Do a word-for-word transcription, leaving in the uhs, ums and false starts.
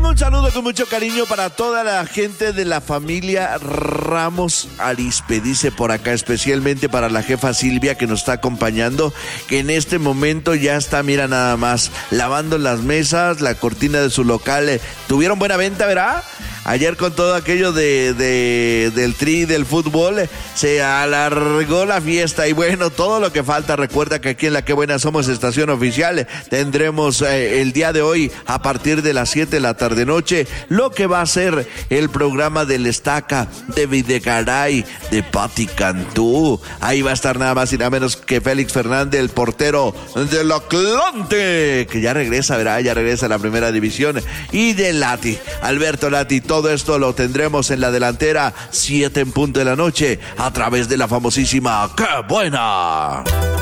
tengo un saludo con mucho cariño para toda la gente de la familia Ramos Arizpe. Dice por acá, especialmente para la jefa Silvia, que nos está acompañando, que en este momento ya está, mira nada más, lavando las mesas, la cortina de su local. Eh, Tuvieron buena venta, ¿verdad? Ayer con todo aquello de, de del tri, del fútbol, eh, se alargó la fiesta. Y bueno, todo lo que falta, recuerda que aquí en La Qué Buena somos estación oficial. eh, Tendremos eh, el día de hoy, a partir de las siete de la tarde noche, lo que va a ser el programa del Estaca, de Videgaray, de Pati Cantú. Ahí va a estar nada más y nada menos que Félix Fernández, el portero del Atlante, que ya regresa, ¿verdad? Ya regresa a la primera división. Y de Lati, Alberto Lati. Todo esto lo tendremos en la delantera, siete en punto de la noche, a través de la famosísima ¡Qué Buena!